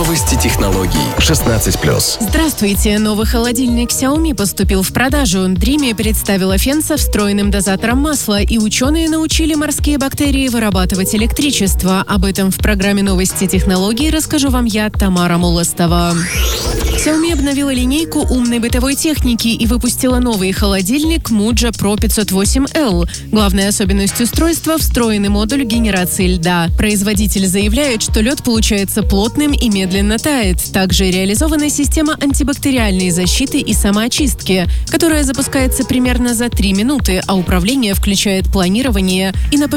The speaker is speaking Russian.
Новости технологий. 16+. Здравствуйте. Новый холодильник Xiaomi поступил в продажу. Dreame представила фен со встроенным дозатором масла, и ученые научили морские бактерии вырабатывать электричество. Об этом в программе «Новости технологий» расскажу вам я, Тамара Молостова. Xiaomi обновила линейку умной бытовой техники и выпустила новый холодильник Muja Pro 508L. Главная особенность устройства – встроенный модуль генерации льда. Производитель заявляет, что лед получается плотным и медленно тает. Также реализована система антибактериальной защиты и самоочистки, которая запускается примерно за 3 минуты, а управление включает планирование и напоминание